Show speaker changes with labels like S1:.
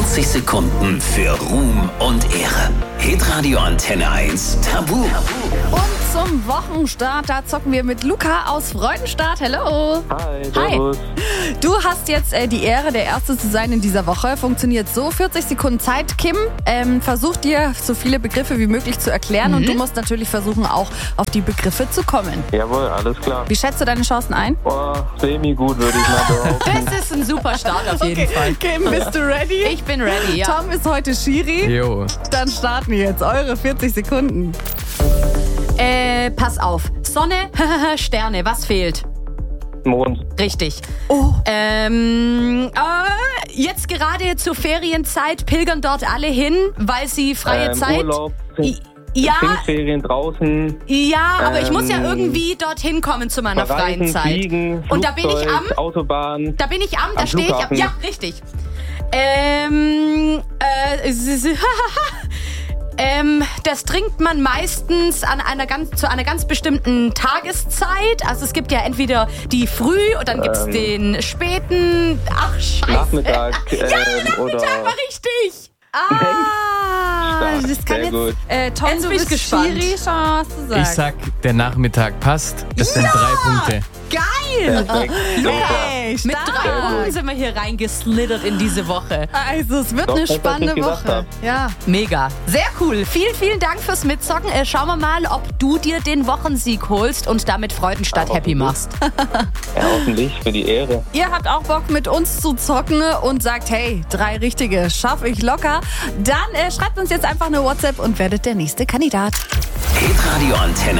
S1: 40 Sekunden für Ruhm und Ehre. Hitradio Antenne 1 Tabu.
S2: Und zum Wochenstart, da zocken wir mit Luca aus Freudenstadt. Hello.
S3: Hi, servus.
S2: Du hast jetzt die Ehre, der Erste zu sein in dieser Woche. Funktioniert so, 40 Sekunden Zeit. Kim versucht dir so viele Begriffe wie möglich zu erklären und du musst natürlich versuchen, auch auf die Begriffe zu kommen.
S3: Jawohl, alles klar.
S2: Wie schätzt du deine Chancen ein?
S3: Semi-gut, würde ich mal behaupten.
S4: Das ist ein super Start auf jeden Fall.
S2: Kim, bist du ready?
S4: Ich bin ready, ja.
S2: Tom ist heute Schiri.
S5: Jo.
S2: Dann starten wir jetzt eure 40 Sekunden.
S4: Pass auf. Sonne, Sterne, was fehlt?
S3: Mond.
S4: Richtig.
S2: Oh.
S4: Jetzt gerade zur Ferienzeit pilgern dort alle hin, weil sie freie Zeit...
S3: Urlaub,
S4: Ja,
S3: Pfingstferien draußen,
S4: ja, aber ich muss ja irgendwie dorthin kommen zu meiner freien
S3: Verreisen,
S4: Zeit.
S3: Fliegen,
S4: Und da bin ich
S3: Flugzeug, Autobahn.
S4: Da stehe ich am...
S3: Flughafen.
S4: Ja, richtig. Das trinkt man meistens zu einer ganz bestimmten Tageszeit. Also es gibt ja entweder die Früh und dann gibt's den späten... Ach, scheiße.
S3: Nachmittag,
S4: Nachmittag
S3: oder
S4: war richtig.
S2: Das kann
S3: sehr gut.
S2: Tom,
S4: Jetzt
S2: du
S4: bin ich
S2: bist
S4: gespannt.
S2: Schiri, schau, was du sagst.
S5: Ich sag, der Nachmittag passt. Das sind 3 Punkte.
S4: Geil.
S3: Perfekt.
S2: Hey,
S4: Mit
S2: stark.
S4: 3 Punkten sind wir hier reingeslittert in diese Woche.
S2: Also es wird
S3: Doch
S2: eine
S3: besser, als
S2: spannende
S3: ich gedacht
S2: Woche.
S3: hab.
S2: Ja.
S4: Mega. Sehr cool. Vielen, vielen Dank fürs Mitzocken. Schauen wir mal, ob du dir den Wochensieg holst und damit Freudenstadt
S3: Ja,
S4: happy machst.
S3: Ja, hoffentlich, für die Ehre.
S2: Ihr habt auch Bock mit uns zu zocken und sagt, hey, 3 richtige schaffe ich locker. Dann schreibt uns jetzt einfach eine WhatsApp und werdet der nächste Kandidat.
S1: Hitradio Antenne